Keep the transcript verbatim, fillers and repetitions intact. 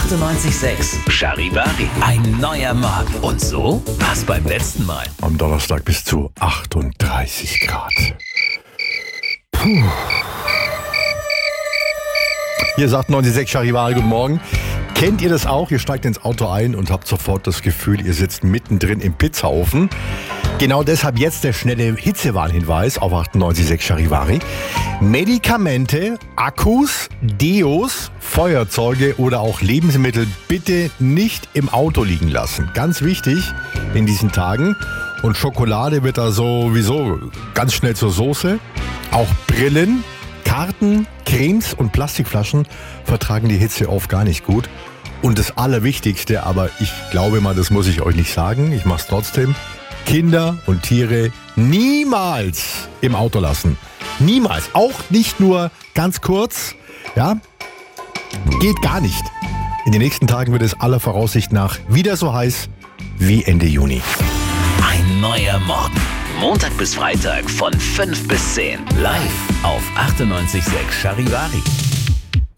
achtundneunzig Komma sechs Charivari. Ein neuer Morgen. Und so war's beim letzten Mal. Am Donnerstag bis zu achtunddreißig Grad. Puh. Hier sagt neunzig Komma sechs Charivari, guten Morgen. Kennt ihr das auch? Ihr steigt ins Auto ein und habt sofort das Gefühl, ihr sitzt mittendrin im Pizzaofen. Genau deshalb jetzt der schnelle Hitzewarnhinweis auf achtundneunzig Komma sechs Charivari. Medikamente, Akkus, Deos, Feuerzeuge oder auch Lebensmittel bitte nicht im Auto liegen lassen. Ganz wichtig in diesen Tagen. Und Schokolade wird da sowieso ganz schnell zur Soße. Auch Brillen, Karten, Cremes und Plastikflaschen vertragen die Hitze oft gar nicht gut. Und das Allerwichtigste, aber ich glaube mal, das muss ich euch nicht sagen, ich mache es trotzdem, Kinder und Tiere niemals im Auto lassen. Niemals. Auch nicht nur ganz kurz. Ja, geht gar nicht. In den nächsten Tagen wird es aller Voraussicht nach wieder so heiß wie Ende Juni. Ein neuer Morgen. Montag bis Freitag von fünf bis zehn. Live auf achtundneunzig Komma sechs Charivari.